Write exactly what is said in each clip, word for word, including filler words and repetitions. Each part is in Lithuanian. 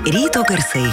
Ryto garsai.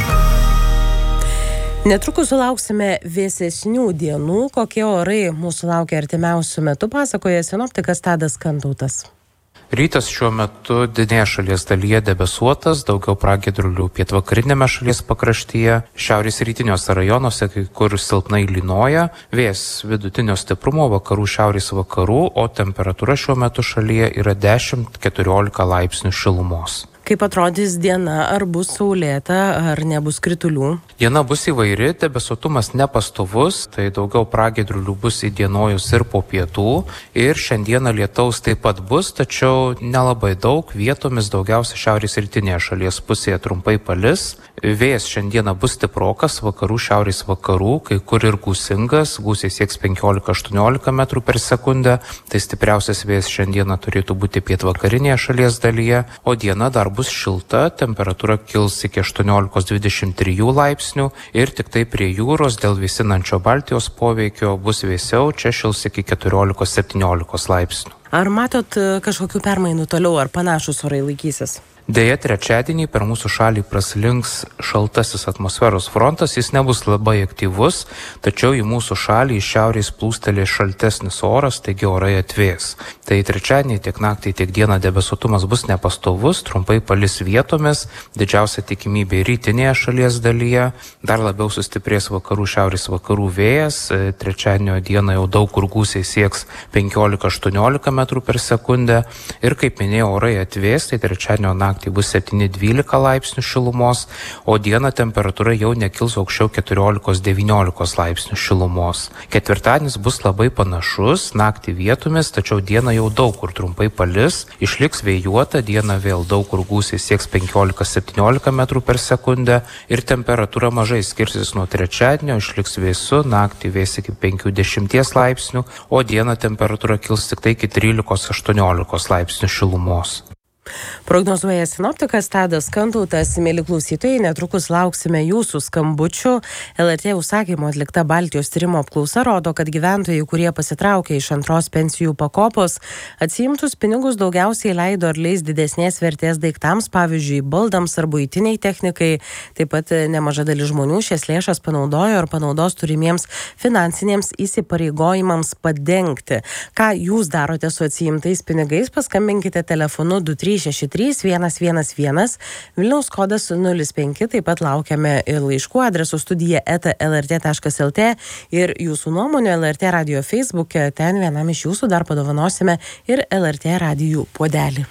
Netrukus sulauksime vėsesnių dienų. Kokie orai mūsų laukia artimiausiu metu, pasakoja sinoptikas Tadas Kantautas. Rytas šiuo metu didinėje šalies dalyje debesuotas, daugiau pragiedrulių pietvakarinėme šalies pakraštyje, šiaurės rytiniuose rajonuose kai kur silpnai lynoja, vėjas vidutinio stiprumo vakarų šiaurės vakarų, o temperatūra šiuo metu šalyje yra dešimt keturiolika laipsnių šilumos. Kaip atrodys diena, ar bus saulėta, ar nebus kritulių? Diena bus įvairi, debesuotumas nepastovus, tai daugiau pragiedrulių bus įdienojus ir po pietų. Ir šiandieną lietaus taip pat bus, tačiau nelabai daug, vietomis daugiausia šiaurės rytinėje šalies pusėje trumpai palis. Vėjas šiandieną bus stiprokas, vakarų šiaurės vakarų, kai kur ir gūsingas, gūsiai sieks penkiolika aštuoniolika metrų per sekundę. Tai stipriausias vėjas šiandieną turėtų būti pietvakarinėje šalies dalyje, o diena dar bus šilta, temperatūra kils iki aštuoniolikos dvidešimt trijų laipsnių ir tik tai prie jūros dėl vėsinančio Baltijos poveikio bus vėsiau, čia šils iki keturiolikos septyniolikos laipsnių. Ar matot kažkokių permainų toliau, ar panašus orai laikysis? Deja, trečiadienį per mūsų šalį praslinks šaltasis atmosferos frontas, jis nebus labai aktyvus, tačiau į mūsų šalį iš šiaurės plūstelės šaltesnis oras, taigi orai atvės. Tai trečiadienį tiek naktį, tiek dieną debesuotumas bus nepastovus, trumpai palis vietomis, didžiausia tikimybė rytinėje šalies dalyje, dar labiau sustiprės vakarų šiaurės vakarų vėjas, trečiadienio dieną jau daug kur gūsiai sieks penkiolika aštuoniolika metrų per sekundę ir kaip minėjau, orai atvės, tai trečiadienio naktį tai bus septyni dvylika laipsnių šilumos, o dieną temperatūra jau nekils aukščiau keturiolikos devyniolikos laipsnių šilumos. Ketvirtadienis bus labai panašus, naktį vietomis, tačiau dieną jau daug kur trumpai palis, išliks vėjuota, dieną vėl daug kur gūsiai sieks penkiolika septyniolika metrų per sekundę ir temperatūra mažai skirsis nuo trečiadienio, išliks vėsu, naktį vės iki penkių dešimties laipsnių, o dieną temperatūra kils tik tai iki trylikos aštuoniolikos laipsnių šilumos. Prognozuoja sinoptikas Tadas Kantautas. Mėly klausytojai, netrukus lauksime jūsų skambučių. L R T užsakymu atlikta Baltijos tyrimo apklausa rodo, kad gyventojai, kurie pasitraukė iš antros pensijų pakopos, atsiimtus pinigus daugiausiai leido ar leis didesnės vertės daiktams, pavyzdžiui, baldams ar buitiniai technikai. Taip pat nemaža dalis žmonių šias lėšas panaudojo ar panaudos turimiems finansiniams įsipareigojimams padengti. Ką jūs darote su atsiimtais pinigais? Paskambinkite telefonu du trys šeši trys vienas vienas vienas, Vilniaus kodas nulis penki, taip pat laukiame ir laiškų adresu studija eta el er tė taškas el tė ir jūsų nuomonė L R T radijo Facebook'e, ten vienam iš jūsų dar padovanosime ir L R T radijų puodelį.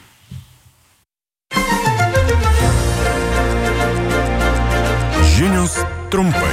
Žinios trumpai.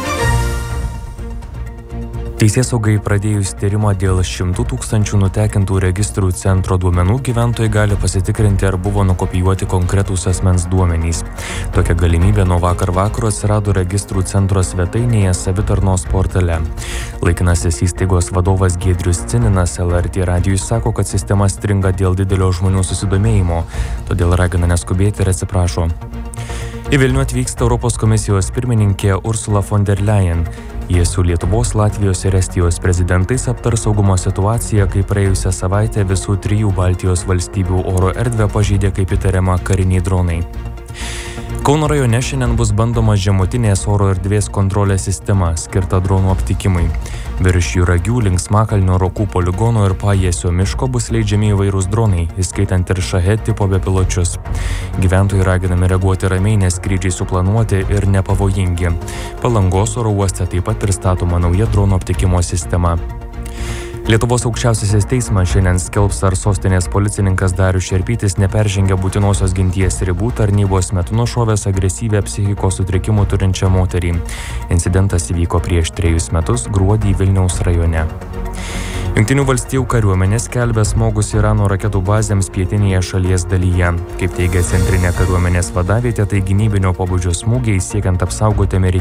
Teisėsaugai pradėjus tyrimą dėl šimtų tūkstančių nutekintų registrų centro duomenų, gyventojai gali pasitikrinti, ar buvo nukopijuoti konkretūs asmens duomenys. Tokia galimybė nuo vakar vakaro atsirado registrų centro svetainėje savitarnos portale. Laikinasis įstaigos vadovas Giedrius Cininas L R T radijui sako, kad sistema stringa dėl didelio žmonių susidomėjimo, todėl ragina neskubėti ir atsiprašo. Į Vilnių atvyksta Europos komisijos pirmininkė Ursula von der Leyen. Jie su Lietuvos, Latvijos ir Estijos prezidentais aptars saugumo situaciją, kai praėjusią savaitę visų trijų Baltijos valstybių oro erdvę pažeidė kaip įtariama kariniai dronai. Kauno rajone šiandien bus bandoma žemutinės oro erdvės kontrolės sistema, skirta dronų aptikimui. Virš Juragių, Linksmakalnio, Rokų poligono ir Pajėsio miško bus leidžiami įvairūs dronai, įskaitant ir Šahed tipo bepiločius. Gyventojai raginami reaguoti ramiai, nes skrydžiai suplanuoti ir nepavojingi. Palangos oro uoste taip pat pristatoma nauja dronų aptikimo sistema. Lietuvos aukščiausiasis teismas šiandien skelbs, ar sostinės policininkas Darius Šerpytis neperžengė būtinosios ginties ribų tarnybos metu nušovęs agresyvią psichikos sutrikimų turinčią moterį. Incidentas įvyko prieš trejus metus gruodį Vilniaus rajone. Jungtinių valstijų kariuomenė skelbia smogus Irano raketų bazėms pietinėje šalies dalyje. Kaip teigia centrinė kariuomenės vadavietė, tai gynybinio pobūdžio smūgiai siekiant apsaugoti amerikiečių